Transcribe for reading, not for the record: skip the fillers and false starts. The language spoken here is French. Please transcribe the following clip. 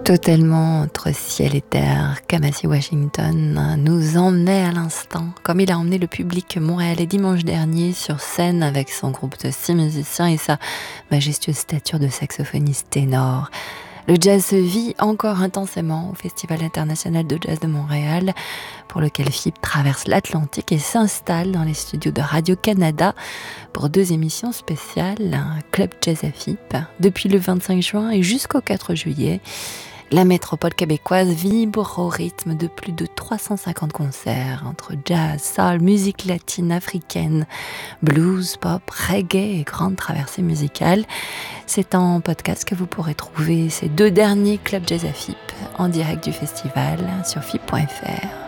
Totalement entre ciel et terre, Kamasi Washington nous emmenait à l'instant, comme il a emmené le public montréalais dimanche dernier sur scène avec son groupe de 6 musiciens et sa majestueuse stature de saxophoniste ténor. Le jazz se vit encore intensément au Festival international de jazz de Montréal, pour lequel FIP traverse l'Atlantique et s'installe dans les studios de Radio-Canada pour 2 émissions spéciales, un Club Jazz à FIP, depuis le 25 juin et jusqu'au 4 juillet. La métropole québécoise vibre au rythme de plus de 350 concerts entre jazz, soul, musique latine, africaine, blues, pop, reggae et grande traversée musicale. C'est en podcast que vous pourrez trouver ces 2 derniers clubs jazz à FIP en direct du festival sur FIP.fr.